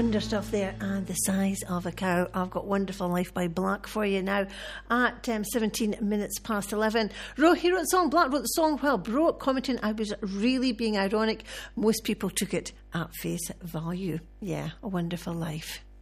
Wonder stuff there, and The Size of a Cow. I've got Wonderful Life by Black for you now at 17 minutes past 11. He wrote the song, Black wrote the song while broke, commenting I was really being ironic. Most people took it at face value. Yeah, A Wonderful Life.